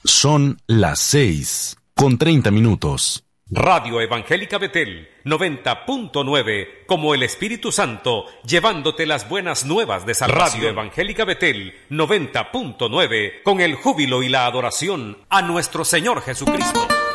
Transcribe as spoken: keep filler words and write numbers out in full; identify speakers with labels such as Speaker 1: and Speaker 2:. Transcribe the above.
Speaker 1: Son las seis con treinta minutos.
Speaker 2: Radio Evangélica Betel noventa punto nueve, como el Espíritu Santo, llevándote las buenas nuevas de salvación. Radio Evangélica Betel noventa punto nueve, con el júbilo y la adoración a nuestro Señor Jesucristo.